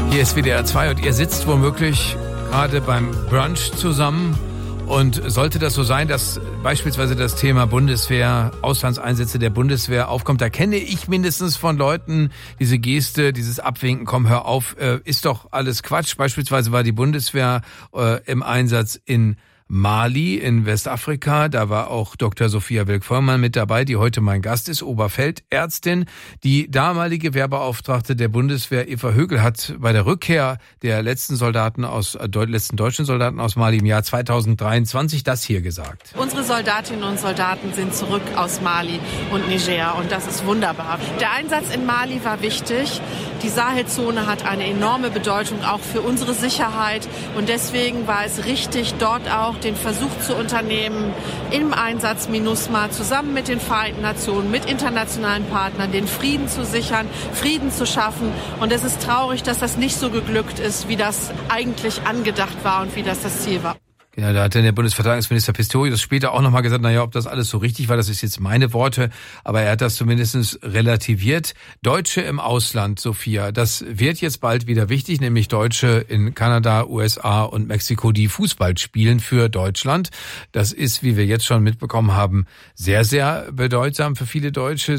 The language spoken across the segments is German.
Hier ist WDR 2 und ihr sitzt womöglich gerade beim Brunch zusammen. Und sollte das so sein, dass beispielsweise das Thema Bundeswehr, Auslandseinsätze der Bundeswehr aufkommt, da kenne ich mindestens von Leuten diese Geste, dieses Abwinken, komm, hör auf, ist doch alles Quatsch. Beispielsweise war die Bundeswehr im Einsatz in Mali in Westafrika. Da war auch Dr. Sophia Wilk-Vollmann mit dabei, die heute mein Gast ist, Oberfeldärztin. Die damalige Wehrbeauftragte der Bundeswehr, Eva Högel, hat bei der Rückkehr der letzten deutschen Soldaten aus Mali im Jahr 2023 das hier gesagt. Unsere Soldatinnen und Soldaten sind zurück aus Mali und Niger und das ist wunderbar. Der Einsatz in Mali war wichtig. Die Sahelzone hat eine enorme Bedeutung auch für unsere Sicherheit und deswegen war es richtig, dort auch den Versuch zu unternehmen, im Einsatz MINUSMA zusammen mit den Vereinten Nationen, mit internationalen Partnern, den Frieden zu sichern, Frieden zu schaffen. Und es ist traurig, dass das nicht so geglückt ist, wie das eigentlich angedacht war und wie das Ziel war. Genau, da hat der Bundesverteidigungsminister Pistorius später auch nochmal gesagt, ob das alles so richtig war, das ist jetzt meine Worte, aber er hat das zumindest relativiert. Deutsche im Ausland, Sophia, das wird jetzt bald wieder wichtig, nämlich Deutsche in Kanada, USA und Mexiko, die Fußball spielen für Deutschland. Das ist, wie wir jetzt schon mitbekommen haben, sehr, sehr bedeutsam für viele Deutsche.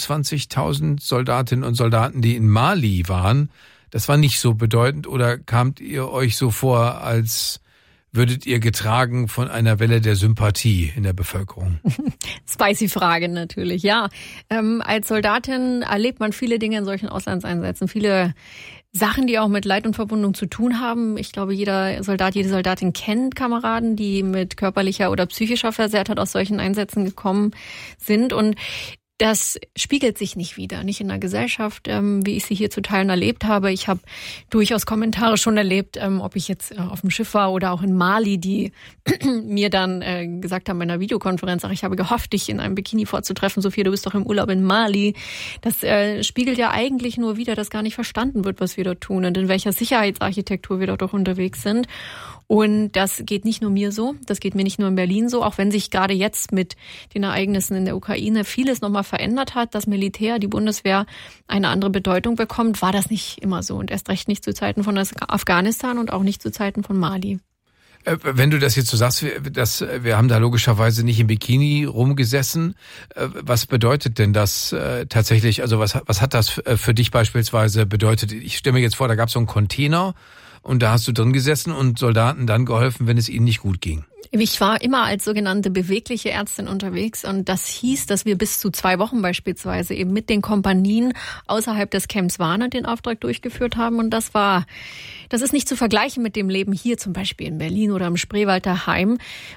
26.000 Soldatinnen und Soldaten, die in Mali waren, das war nicht so bedeutend, oder kamt ihr euch so vor, als würdet ihr getragen von einer Welle der Sympathie in der Bevölkerung? Spicy Frage natürlich, ja. Als Soldatin erlebt man viele Dinge in solchen Auslandseinsätzen, viele Sachen, die auch mit Leid und Verwundung zu tun haben. Ich glaube, jeder Soldat, jede Soldatin kennt Kameraden, die mit körperlicher oder psychischer Versehrtheit aus solchen Einsätzen gekommen sind, und das spiegelt sich nicht wieder, nicht in der Gesellschaft, wie ich sie hier zu Teilen erlebt habe. Ich habe durchaus Kommentare schon erlebt, ob ich jetzt auf dem Schiff war oder auch in Mali, die mir dann gesagt haben bei einer Videokonferenz, ich habe gehofft, dich in einem Bikini vorzutreffen, Sophia, du bist doch im Urlaub in Mali. Das spiegelt ja eigentlich nur wieder, dass gar nicht verstanden wird, was wir dort tun und in welcher Sicherheitsarchitektur wir dort auch unterwegs sind. Und das geht nicht nur mir so, das geht mir nicht nur in Berlin so, auch wenn sich gerade jetzt mit den Ereignissen in der Ukraine vieles nochmal verändert hat, das Militär, die Bundeswehr eine andere Bedeutung bekommt, war das nicht immer so und erst recht nicht zu Zeiten von Afghanistan und auch nicht zu Zeiten von Mali. Wenn du das jetzt so sagst, wir haben da logischerweise nicht im Bikini rumgesessen. Was bedeutet denn das tatsächlich? Also was hat das für dich beispielsweise bedeutet? Ich stelle mir jetzt vor, da gab es so einen Container und da hast du drin gesessen und Soldaten dann geholfen, wenn es ihnen nicht gut ging. Ich war immer als sogenannte bewegliche Ärztin unterwegs und das hieß, dass wir bis zu 2 Wochen beispielsweise eben mit den Kompanien außerhalb des Camps waren und den Auftrag durchgeführt haben, und das ist nicht zu vergleichen mit dem Leben hier zum Beispiel in Berlin oder im Spreewalder Heim.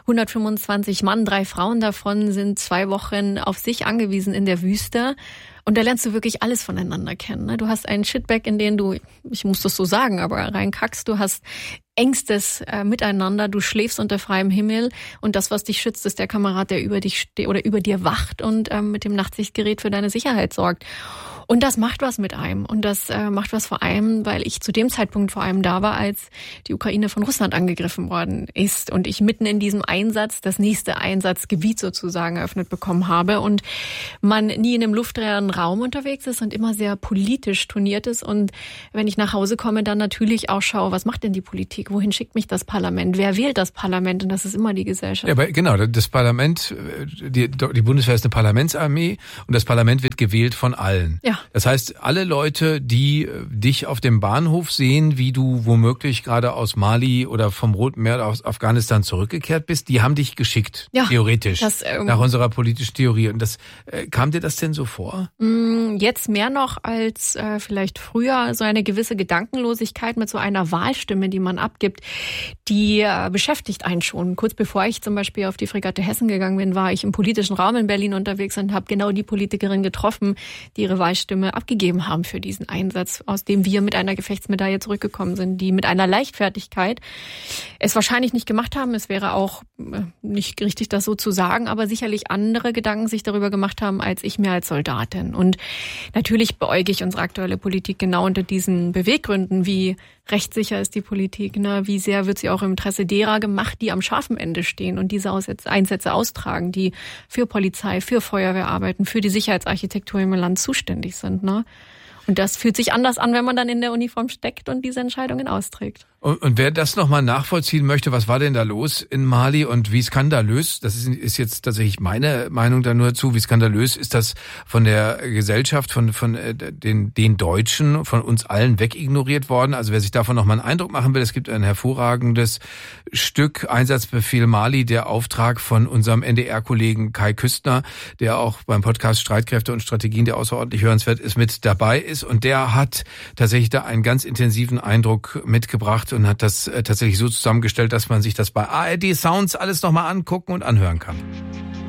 125 Mann, 3 Frauen davon sind 2 Wochen auf sich angewiesen in der Wüste. Und da lernst du wirklich alles voneinander kennen. Du hast einen Shitbag, in den du, ich muss das so sagen, aber reinkackst. Du hast engstes Miteinander, du schläfst unter freiem Himmel und das, was dich schützt, ist der Kamerad, der über dich oder über dir wacht und mit dem Nachtsichtgerät für deine Sicherheit sorgt. Und das macht was mit einem. Und das macht was vor allem, weil ich zu dem Zeitpunkt vor allem da war, als die Ukraine von Russland angegriffen worden ist. Und ich mitten in diesem Einsatz das nächste Einsatzgebiet sozusagen eröffnet bekommen habe. Und man nie in einem luftleeren Raum unterwegs ist und immer sehr politisch turniert ist. Und wenn ich nach Hause komme, dann natürlich auch schaue, was macht denn die Politik? Wohin schickt mich das Parlament? Wer wählt das Parlament? Und das ist immer die Gesellschaft. Ja, aber genau, das Parlament, die Bundeswehr ist eine Parlamentsarmee und das Parlament wird gewählt von allen. Ja. Das heißt, alle Leute, die dich auf dem Bahnhof sehen, wie du womöglich gerade aus Mali oder vom Roten Meer aus Afghanistan zurückgekehrt bist, die haben dich geschickt, ja, theoretisch, nach unserer politischen Theorie. Und das kam dir das denn so vor? Jetzt mehr noch als vielleicht früher, so eine gewisse Gedankenlosigkeit mit so einer Wahlstimme, die man abgibt, die beschäftigt einen schon. Kurz bevor ich zum Beispiel auf die Fregatte Hessen gegangen bin, war ich im politischen Raum in Berlin unterwegs und habe genau die Politikerin getroffen, die ihre Wahlstimme abgegeben haben für diesen Einsatz, aus dem wir mit einer Gefechtsmedaille zurückgekommen sind, die mit einer Leichtfertigkeit es wahrscheinlich nicht gemacht haben. Es wäre auch nicht richtig, das so zu sagen, aber sicherlich andere Gedanken sich darüber gemacht haben, als ich mir als Soldatin. Und natürlich beäuge ich unsere aktuelle Politik genau unter diesen Beweggründen. Wie rechtssicher ist die Politik? Ne? Wie sehr wird sie auch im Interesse derer gemacht, die am scharfen Ende stehen und diese Einsätze austragen, die für Polizei, für Feuerwehr arbeiten, für die Sicherheitsarchitektur im Land zuständig sind, ne? Und das fühlt sich anders an, wenn man dann in der Uniform steckt und diese Entscheidungen austrägt. Und wer das nochmal nachvollziehen möchte, was war denn da los in Mali und wie skandalös, das ist jetzt tatsächlich meine Meinung da nur zu, wie skandalös ist das von der Gesellschaft, von den Deutschen, von uns allen wegignoriert worden. Also wer sich davon nochmal einen Eindruck machen will, es gibt ein hervorragendes Stück, Einsatzbefehl Mali, der Auftrag von unserem NDR-Kollegen Kai Küstner, der auch beim Podcast Streitkräfte und Strategien, der außerordentlich hörenswert ist, mit dabei ist. Und der hat tatsächlich da einen ganz intensiven Eindruck mitgebracht und hat das tatsächlich so zusammengestellt, dass man sich das bei ARD Sounds alles nochmal angucken und anhören kann.